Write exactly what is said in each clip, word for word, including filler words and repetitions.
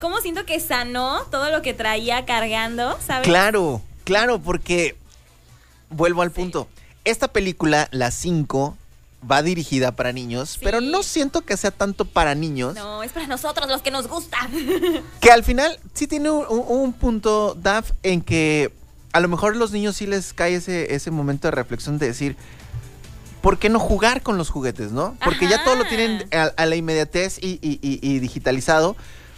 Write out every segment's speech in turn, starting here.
cómo siento que sanó todo lo que traía cargando, ¿sabes? Claro, claro, porque vuelvo al sí. punto. Esta película, La cinco, va dirigida para niños, sí. pero no siento que sea tanto para niños. No, es para nosotros, los que nos gusta. Que al final sí tiene un, un punto, Daf, en que a lo mejor a los niños sí les cae ese, ese momento de reflexión de decir, ¿por qué no jugar con los juguetes, no? Porque Ajá. ya todo lo tienen a, a la inmediatez y, y, y, y digitalizado,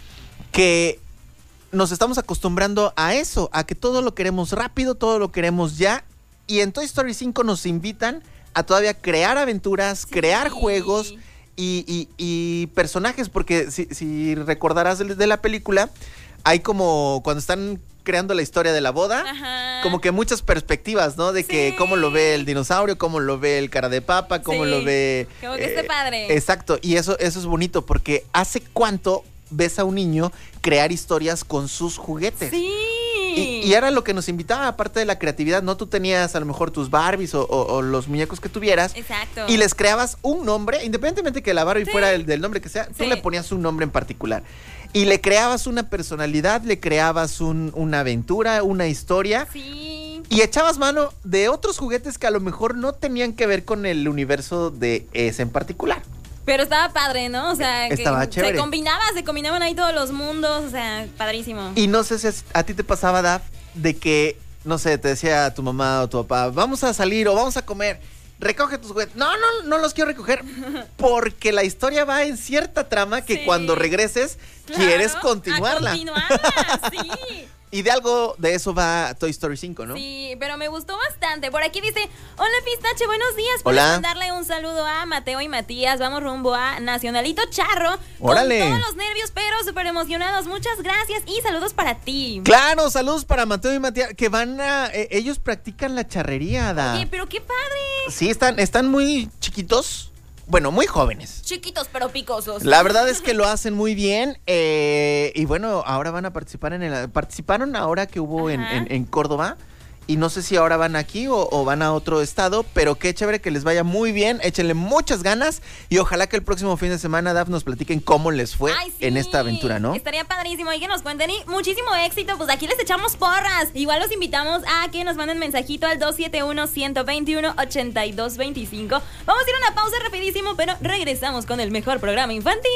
que nos estamos acostumbrando a eso, a que todo lo queremos rápido, todo lo queremos ya, y en Toy Story cinco nos invitan a todavía crear aventuras, sí. crear juegos y, y, y personajes, porque si, si recordarás de, de la película, hay como cuando están creando la historia de la boda, Ajá. como que muchas perspectivas, ¿no? De sí. que cómo lo ve el dinosaurio, cómo lo ve el cara de papa, cómo sí. lo ve... Como que eh, esté padre. Exacto, y eso, eso es bonito, porque ¿hace cuánto ves a un niño crear historias con sus juguetes? Sí. Y, y era lo que nos invitaba, aparte de la creatividad, ¿no? Tú tenías a lo mejor tus Barbies o, o, o los muñecos que tuvieras. Exacto. Y les creabas un nombre, independientemente que la Barbie sí. fuera el, del nombre que sea, sí. tú le ponías un nombre en particular. Y le creabas una personalidad, le creabas un, una aventura, una historia. Sí. Y echabas mano de otros juguetes que a lo mejor no tenían que ver con el universo de ese en particular. Pero estaba padre, ¿no? O sea, estaba que chévere. Se combinaba, se combinaban ahí todos los mundos, o sea, padrísimo. Y no sé si a ti te pasaba, Daf, de que, no sé, te decía tu mamá o tu papá, vamos a salir o vamos a comer, recoge tus juguetes. No, no, no los quiero recoger, porque la historia va en cierta trama que sí. cuando regreses claro, quieres continuarla. A continuarla, sí. Y de algo de eso va Toy Story cinco, ¿no? Sí, pero me gustó bastante. Por aquí dice, hola Pistache, buenos días. ¿Puedes Hola. mandarle un saludo a Mateo y Matías? Vamos rumbo a Nacionalito Charro. Órale. Con todos los nervios, pero súper emocionados. Muchas gracias y saludos para ti. Claro, saludos para Mateo y Matías, que van a... Eh, ellos practican la charrería, Ada. Oye, pero qué padre. Sí, están, están muy chiquitos. Bueno, muy jóvenes. Chiquitos pero picosos. La verdad es que lo hacen muy bien. Eh, y bueno, ahora van a participar en el... Participaron ahora que hubo en, en, en Córdoba. Y no sé si ahora van aquí o, o van a otro estado, pero qué chévere, que les vaya muy bien. Échenle muchas ganas y ojalá que el próximo fin de semana, Daf, nos platiquen cómo les fue Ay, sí. en esta aventura, ¿no? Estaría padrísimo y que nos cuenten y muchísimo éxito. Pues aquí les echamos porras. Igual los invitamos a que nos manden mensajito al dos siete uno, uno dos uno, ocho dos dos cinco. Vamos a ir a una pausa rapidísimo, pero regresamos con el mejor programa infantil.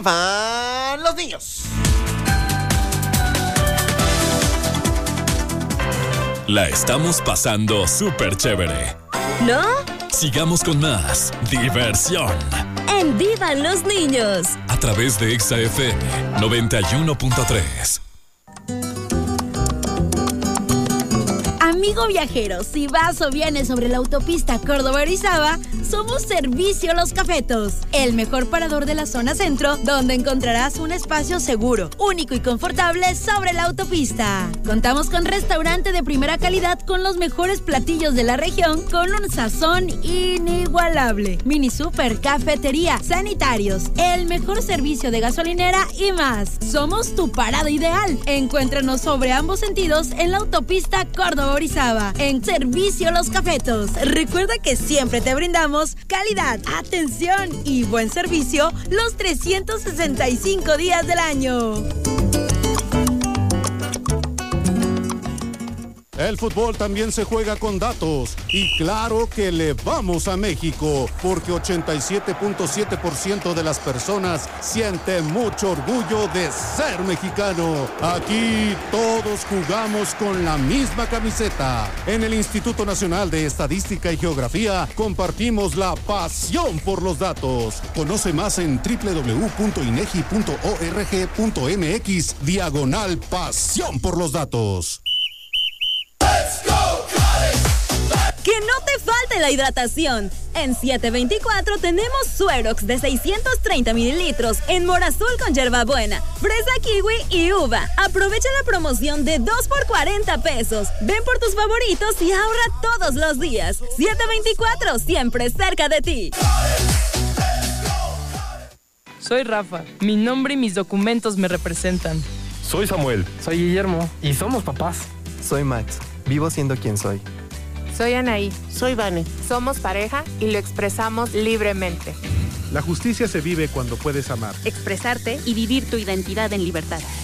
¡Vivan los niños! La estamos pasando súper chévere, ¿no? Sigamos con más diversión en ¡Vivan los niños! A través de Exa F M noventa y uno punto tres. Amigo viajero, si vas o vienes sobre la autopista Córdoba-Orizaba, somos Servicio Los Cafetos, el mejor parador de la zona centro, donde encontrarás un espacio seguro, único y confortable sobre la autopista. Contamos con restaurante de primera calidad con los mejores platillos de la región, con un sazón inigualable. Mini super, cafetería, sanitarios, el mejor servicio de gasolinera y más. Somos tu parada ideal. Encuéntranos sobre ambos sentidos en la autopista Córdoba-Orizaba. En Servicio Los Cafetos. Recuerda que siempre te brindamos calidad, atención y buen servicio los trescientos sesenta y cinco días del año. El fútbol también se juega con datos y claro que le vamos a México porque ochenta y siete punto siete por ciento de las personas siente mucho orgullo de ser mexicano. Aquí todos jugamos con la misma camiseta. En el Instituto Nacional de Estadística y Geografía compartimos la pasión por los datos. Conoce más en doble u doble u doble u punto inegi punto org punto mx diagonal pasión por los datos. Que no te falte la hidratación. En siete veinticuatro tenemos Suerox de seiscientos treinta mililitros en mora azul con hierbabuena, fresa, kiwi y uva. Aprovecha la promoción de dos por cuarenta pesos. Ven por tus favoritos y ahorra todos los días. siete veinticuatro, siempre cerca de ti. Soy Rafa. Mi nombre y mis documentos me representan. Soy Samuel. Soy Guillermo. Y somos papás. Soy Max. Vivo siendo quien soy. Soy Anaí. Soy Vane. Somos pareja y lo expresamos libremente. La justicia se vive cuando puedes amar, expresarte y vivir tu identidad en libertad.